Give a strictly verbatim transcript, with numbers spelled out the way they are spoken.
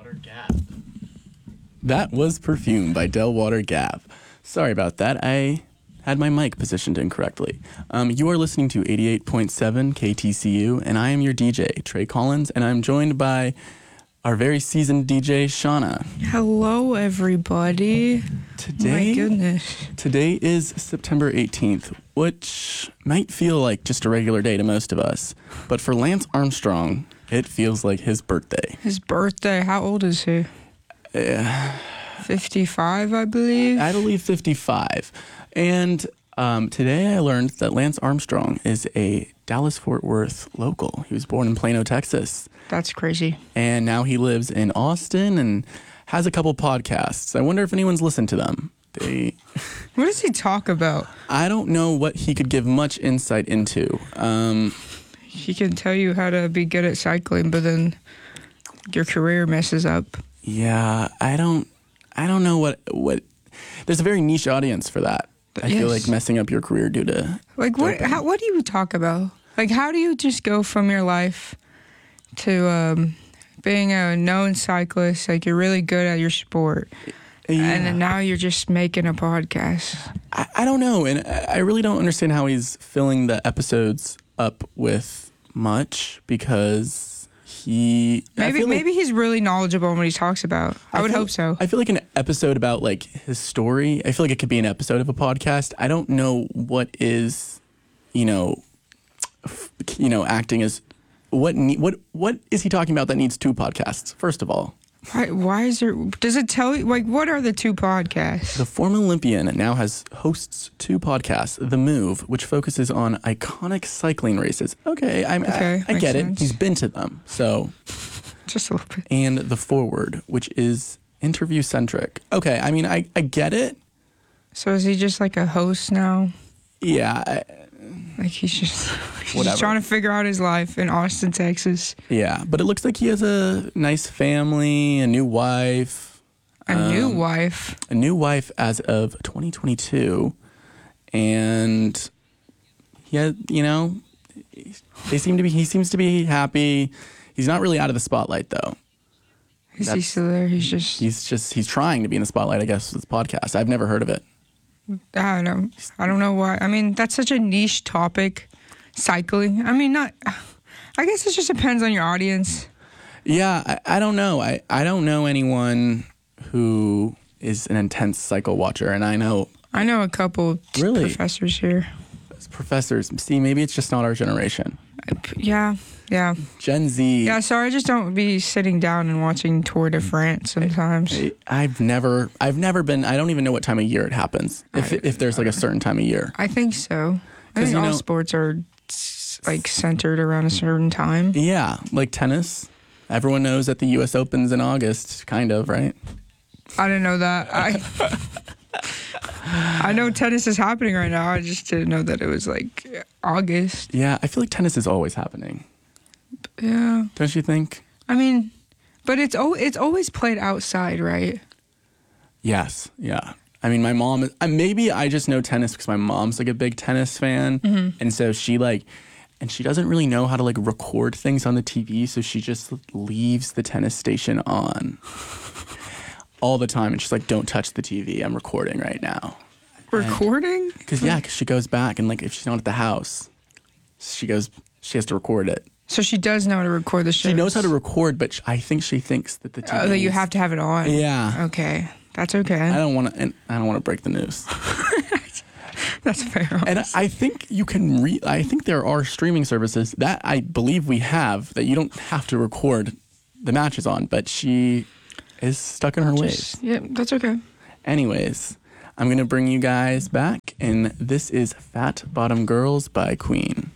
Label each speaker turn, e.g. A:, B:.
A: Delwater Gap. That was Perfume by Delwater Gap. Sorry about that. I had my mic positioned incorrectly. Um, you are listening to eighty-eight point seven K T C U, and I am your D J, Trey Collins, and I'm joined by our very seasoned D J, Shauna.
B: Hello, everybody.
A: Today,
B: My goodness.
A: Today is September eighteenth, which might feel like just a regular day to most of us, but for Lance Armstrong, it feels like his birthday.
B: His birthday. How old is he?
A: Uh,
B: fifty-five, I believe.
A: I believe fifty-five. And um, today I learned that Lance Armstrong is a Dallas-Fort Worth local. He was born in Plano, Texas.
B: That's crazy.
A: And now he lives in Austin and has a couple podcasts. I wonder if anyone's listened to them. They.
B: What does he talk about?
A: I don't know what he could give much insight into. Um,
B: he can tell you how to be good at cycling, but then your career messes up.
A: Yeah, I don't. I don't know what what. There's a very niche audience for that. I
B: yes.
A: feel like messing up your career due to
B: like what? How, what do you talk about? Like, how do you just go from your life to um, being a known cyclist? Like, you're really good at your sport, yeah. and then now you're just making a podcast.
A: I, I don't know, and I really don't understand how he's filling the episodes up with much because. He
B: maybe
A: like,
B: maybe he's really knowledgeable on what he talks about. I, I would
A: feel,
B: hope so.
A: I feel like an episode about like his story. I feel like it could be an episode of a podcast. I don't know what is, you know, f- you know, acting as what ne- what what is he talking about that needs two podcasts? First of all,
B: why why is there? Does it tell you like what are the two podcasts?
A: The former Olympian now has hosts two podcasts. The Move, which focuses on iconic cycling races. Okay, I'm,
B: okay,
A: I, I get
B: sense.
A: it. He's been to them, so
B: just a little bit.
A: And The Forward, which is interview centric. Okay, I mean, I, I get it.
B: So is he just like a host now?
A: Yeah. I,
B: like he's just he's
A: whatever.
B: just trying to figure out his life in Austin, Texas.
A: Yeah, but it looks like he has a nice family, a new wife.
B: A um, new wife.
A: A new wife as of twenty twenty-two, and he had, you know, they seem to be. He seems to be happy. He's not really out of the spotlight though.
B: Is That's, he still there? He's just.
A: He's just. He's trying to be in the spotlight. I guess with this podcast. I've never heard of it.
B: I don't know. I don't know why. I mean, that's such a niche topic, cycling. I mean, not. I guess it just depends on your audience.
A: Yeah, I, I don't know. I, I don't know anyone who is an intense cycle watcher, and I know.
B: I know a couple
A: really?
B: professors here.
A: Professors. See, maybe it's just not our generation.
B: Yeah, yeah.
A: Gen Z.
B: Yeah, sorry, I just don't be sitting down and watching Tour de France sometimes.
A: I, I've never, I've never been. I don't even know what time of year it happens. If I, if there's like a certain time of year.
B: I think so. I think all know, sports are like centered around a certain time.
A: Yeah, like tennis. Everyone knows that the U S Open's in August, kind of, right?
B: I didn't know that. I I know tennis is happening right now. I just didn't know that it was like August.
A: Yeah, I feel like tennis is always happening.
B: Yeah.
A: Don't you think?
B: I mean, but it's o- it's always played outside, right?
A: Yes. Yeah. I mean, my mom, maybe I just know tennis because my mom's like a big tennis fan.
B: Mm-hmm.
A: And so she like, and she doesn't really know how to like record things on the T V. So she just leaves the tennis station on all the time. And she's like, don't touch the T V. I'm recording right now.
B: Recording?
A: Because, yeah, because she goes back and like if she's not at the house, she goes, she has to record it.
B: So she does know how to record the show.
A: She knows how to record, but I think she thinks that the T V.
B: Oh, that you have to have it on.
A: Yeah.
B: Okay. That's okay.
A: I don't want to. I don't want to break the news.
B: That's fair.
A: And I think you can. Re- I think there are streaming services that I believe we have that you don't have to record the matches on. But she is stuck in her
B: Just,
A: ways.
B: Yeah, that's okay.
A: Anyways, I'm gonna bring you guys back, and this is "Fat Bottom Girls" by Queen.